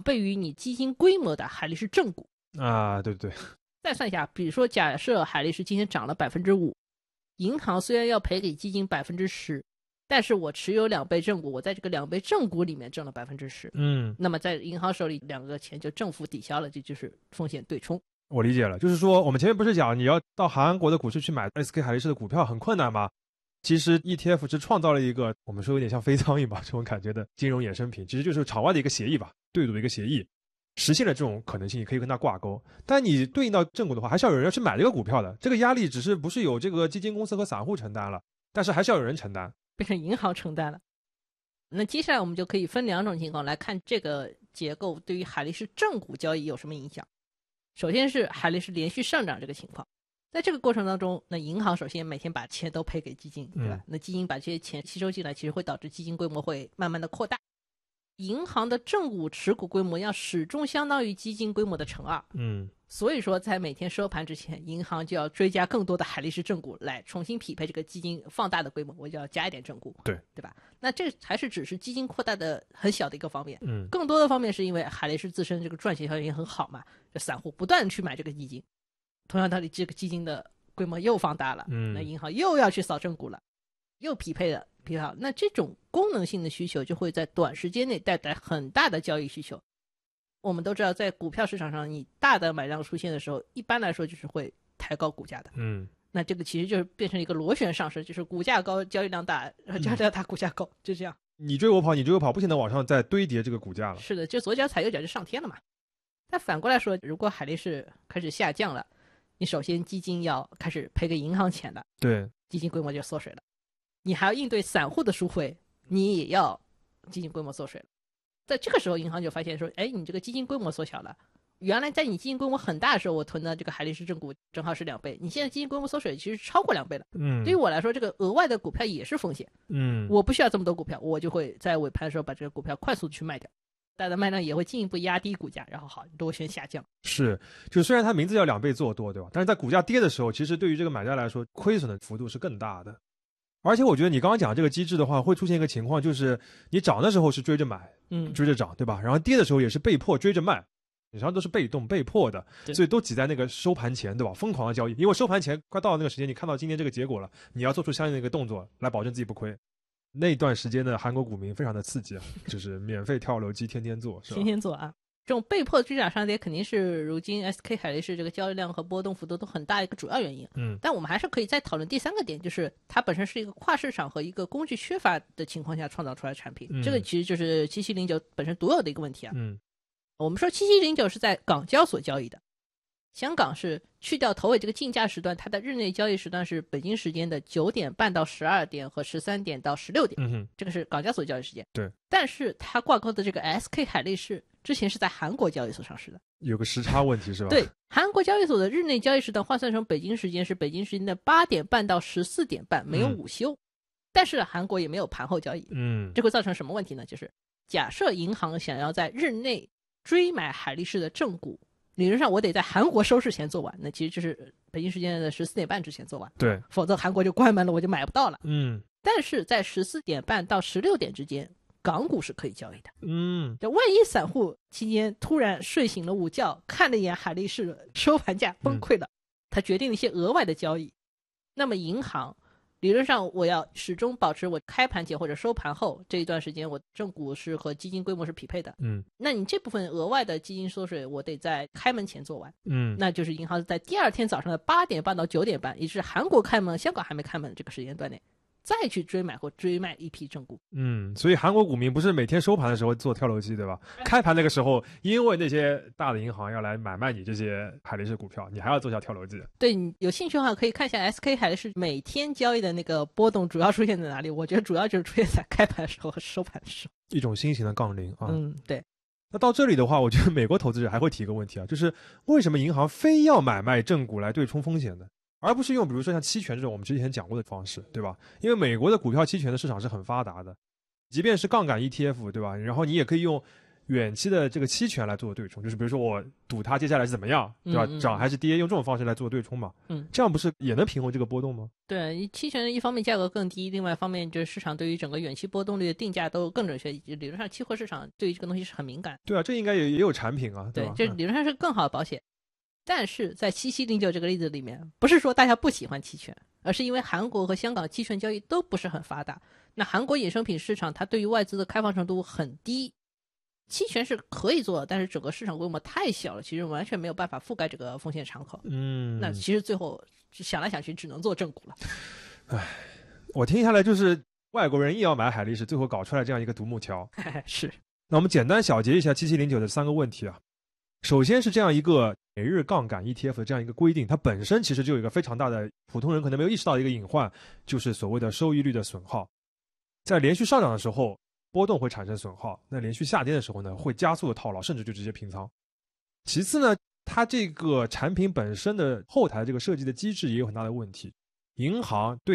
倍于你基金规模的海力士正股啊，对对。 再算一下，比如说假设海力士今天涨了 5%， 银行虽然要赔给基金 10%， 但是我持有2倍正股，我在这个2倍正股里面挣了 10%， 那么在银行手里两个钱就正负抵消了，这就是风险对冲。 我理解了，就是说我们前面不是讲你要到韩国的股市去买 SK 海力士的股票很困难吗？其实 ETF 是创造了一个我们说有点像飞苍蝇吧这种感觉的金融衍生品，其实就是场外的一个协议吧，对赌的一个协议，实现了这种可能性，你可以跟它挂钩。但你对应到正股的话，还是要有人要去买这个股票的，这个压力只是不是有这个基金公司和散户承担了，但是还是要有人承担， 变成银行承担了。那接下来我们就可以分2种情况来看这个结构对于海力士正股交易有什么影响。首先是海力士连续上涨这个情况，在这个过程当中，那银行首先每天把钱都赔给基金，对吧？那基金把这些钱吸收进来，其实会导致基金规模会慢慢的扩大。银行的正股持股规模要始终相当于基金规模的乘2，所以说在每天收盘之前，银行就要追加更多的海力士正股来重新匹配这个基金放大的规模，我就要加一点正股， 对吧？那这还是只是基金扩大的很小的一个方面，更多的方面是因为海力士自身这个赚钱效应很好嘛，这散户不断去买这个基金，同样道理，这个基金的规模又放大了，那银行又要去扫正股了，又匹配了。那这种功能性的需求就会在短时间内带来很大的交易需求。我们都知道在股票市场上，你大的买量出现的时候，一般来说就是会抬高股价的，那这个其实就是变成一个螺旋上升，就是股价高交易量大，交易量大股价高，就这样你追我跑你追我跑，不停的往上再堆叠这个股价了。 是的，就左脚踩右脚就上天了嘛。但反过来说，如果海力士开始下降了，你首先基金要开始赔给银行钱了， 对， 基金规模就缩水了，你还要应对散户的赎回，你也要基金规模缩水了。在这个时候银行就发现说，哎，你这个基金规模缩小了，原来在你基金规模很大的时候，我囤的这个海力士正股正好是2倍，你现在基金规模缩水其实超过2倍了，对于我来说这个额外的股票也是风险，我不需要这么多股票，我就会在尾盘的时候把这个股票快速的去卖掉，大的卖量也会进一步压低股价，然后好螺旋下降。 是，就虽然它名字叫2倍做多，对吧？但是在股价跌的时候，其实对于这个买家来说，亏损的幅度是更大的。而且我觉得你刚刚讲这个机制的话，会出现一个情况，就是你涨的时候是追着买，追着涨，对吧？然后跌的时候也是被迫追着卖，然后都是被动被迫的，所以都挤在那个收盘前，对吧？疯狂的交易，因为收盘前快到了那个时间，你看到今天这个结果了，你要做出相应的一个动作来保证自己不亏。那段时间的韩国股民非常的刺激啊，就是免费跳楼机天天做，是吧？ 天天做啊。这种被迫追涨上跌肯定是如今 SK 海力士这个交易量和波动幅度都很大的一个主要原因。但我们还是可以再讨论第3个点，就是它本身是一个跨市场和一个工具缺乏的情况下创造出来的产品。这个其实就是7709本身独有的一个问题啊。我们说7709是在港交所交易的，香港是去掉头尾这个竞价时段，它的日内交易时段是北京时间的9点半到12点和13点到16点，这个是港交所交易时间。 对， 但是它挂钩的这个 SK 海力士之前是在韩国交易所上市的， 有个时差问题是吧？ 对，韩国交易所的日内交易时段换算成北京时间是北京时间的8点半到14点半，没有午休，但是韩国也没有盘后交易。这会造成什么问题呢？就是假设银行想要在日内追买海力士的正股，理论上我得在韩国收市前做完，那其实就是北京时间的14点半之前做完， 对， 否则韩国就关门了，我就买不到了。但是在14点半到16点之间，港股是可以交易的。就万一散户期间突然睡醒了午觉，看了一眼海力士收盘价崩溃了，他决定了一些额外的交易，那么银行理论上我要始终保持我开盘前或者收盘后这一段时间我正股是和基金规模是匹配的。那你这部分额外的基金缩水我得在开门前做完。那就是银行在第2天早上的8点半到9点半，也就是韩国开门香港还没开门这个时间段内，再去追买或追卖一批正股。 所以韩国股民不是每天收盘的时候做跳楼机，对吧？开盘那个时候，因为那些大的银行要来买卖你这些海力士股票，你还要做下跳楼机。 对，你有兴趣的话可以看一下 SK 海力士每天交易的那个波动主要出现在哪里，我觉得主要就是出现在开盘的时候和收盘的时候， 一种新型的杠铃啊。 对。 那到这里的话，我觉得美国投资者还会提一个问题啊，就是为什么银行非要买卖正股来对冲风险呢？而不是用比如说像期权这种我们之前讲过的方式，对吧？因为美国的股票期权的市场是很发达的，即便是杠杆 ETF， 对吧？然后你也可以用远期的这个期权来做对冲，就是比如说我赌它接下来是怎么样，对吧？涨还是跌，用这种方式来做对冲嘛。这样不是也能平衡这个波动吗？ 对，期权一方面价格更低，另外一方面就是市场对于整个远期波动率的定价都更准确。理论上，期货市场对于这个东西是很敏感。 对啊，这应该也有产品啊， 对吧？ 这理论上是更好的保险。但是在7709这个例子里面，不是说大家不喜欢期权，而是因为韩国和香港期权交易都不是很发达。那韩国衍生品市场它对于外资的开放程度很低，期权是可以做的，但是整个市场规模太小了，其实完全没有办法覆盖这个风险敞口。那其实最后想来想去只能做正股了。 唉，我听下来就是外国人硬要买海力士，最后搞出来这样一个独木桥。 是。 那我们简单小结一下7709的3个问题啊。首先是这样一个每日杠杆 ETF 的这样一个规定，它本身其实就有一个非常大的普通人可能没有意识到的一个隐患，就是所谓的收益率的损耗。在连续上涨的时候波动会产生损耗，那连续下跌的时候呢，会加速的套牢，甚至就直接平仓。其次呢，它这个产品本身的后台这个设计的机制也有很大的问题。银行对